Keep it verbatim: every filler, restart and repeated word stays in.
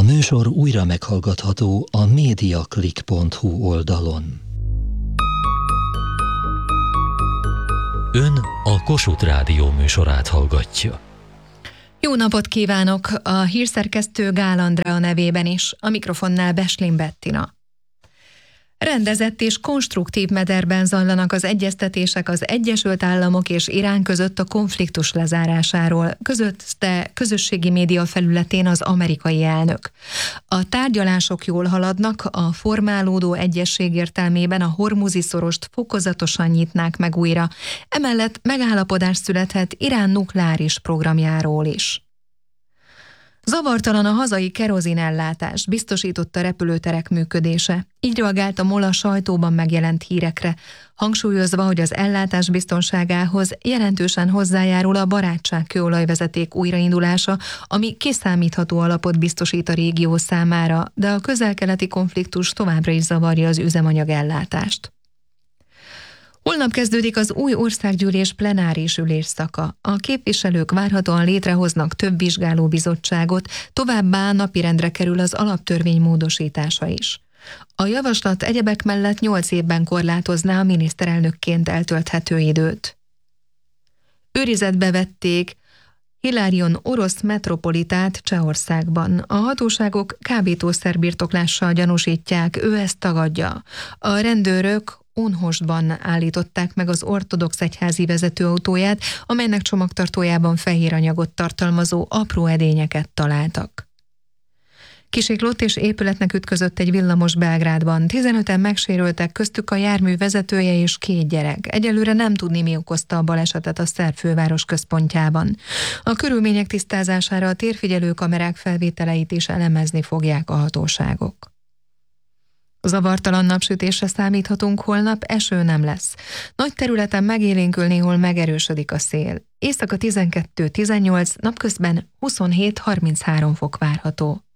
műsor újra meghallgatható a mediaclick pont hu oldalon. Ön a Kossuth Rádió műsorát hallgatja. Jó napot kívánok! A hírszerkesztő Gál Andrea nevében is, a mikrofonnál Beslin Bettina. Rendezett és konstruktív mederben zajlanak az egyeztetések az Egyesült Államok és Irán között a konfliktus lezárásáról, közötte közösségi média felületén az amerikai elnök. A tárgyalások jól haladnak, a formálódó egyezség értelmében a hormuzi szorost fokozatosan nyitnák meg újra, emellett megállapodás születhet Irán nukleáris programjáról is. Zavartalan a hazai kerozinellátás, biztosította repülőterek működése. Így reagált a MOL a sajtóban megjelent hírekre, hangsúlyozva, hogy az ellátás biztonságához jelentősen hozzájárul a barátság-kőolajvezeték újraindulása, ami kiszámítható alapot biztosít a régió számára, de a közel-keleti konfliktus továbbra is zavarja az üzemanyagellátást. Holnap kezdődik az új országgyűlés plenáris ülésszaka. A képviselők várhatóan létrehoznak több vizsgálóbizottságot, továbbá napirendre kerül az alaptörvény módosítása is. A javaslat egyebek mellett nyolc évben korlátozná a miniszterelnökként eltölthető időt. Őrizetbe vették Hilarion orosz metropolitát Csehországban. A hatóságok kábítószerbirtoklással gyanúsítják, ő ezt tagadja. A rendőrök Unhostban állították meg az ortodox egyházi vezetőautóját, amelynek csomagtartójában fehér anyagot tartalmazó apró edényeket találtak. Kisiklott és épületnek ütközött egy villamos Belgrádban. tizenöten megsérültek, köztük a jármű vezetője és két gyerek. Egyelőre nem tudni, mi okozta a balesetet a szerb főváros központjában. A körülmények tisztázására a térfigyelő kamerák felvételeit is elemezni fogják a hatóságok. Zavartalan napsütésre számíthatunk holnap, eső nem lesz. Nagy területen megélénkül, néhol megerősödik a szél. Éjszaka tizenkettő tizennyolc, napközben huszonhét harminchárom fok várható.